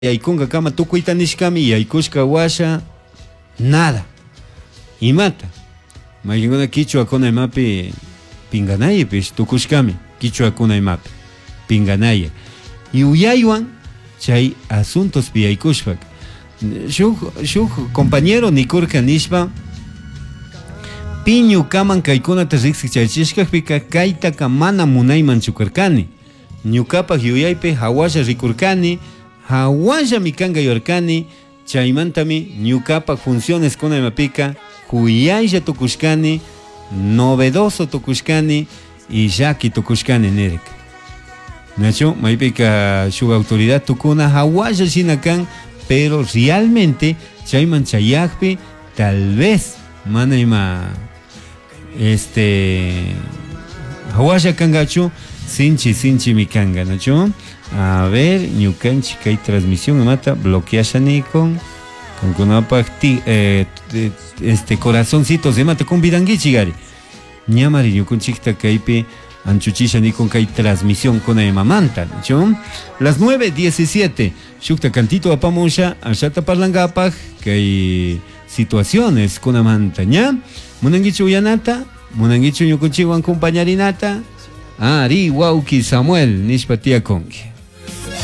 yaykunga kama tukuyta nishkami yaykushka washa nada imata maykinkuna kichwakuna imapi pinganaya pish tukushkami kichwakuna imapi pinganaya y uyaywan chay asuntos pi yaykushpak shuk compañero nikurka nishpa piñu kaman kaykunata riqsichaychishkakpika kaytaka mana munayman chukarkani ñukapak yuyaypi hawasha rikurkani hawasha mikanga yorkani chaymantami ñukapak funciones kuna imapika huyaylla tukushkani novedoso tukushkani y llaki tukushkani nirek nacho maypika shuk autoridad tukuna hawasha shina kan pero realmente chayman chayakpi tal vez mana ima hawasha kangachu sinchi mikanga nacho a ver ñukanchik kay transmisión mata bloqueashani con kunapak corazoncitos de mata con vidanguichi gari ñamari ñukunchikta kaypi anchuchishani con kay transmisión con mamanta nacho las 9:17 shukta cantito apamusha ashata parlangapaj kay situaciones con amanta ña munangichu yanata munangichu ñukunchiwan compañarinata ari wauki Samuel nishpatia konki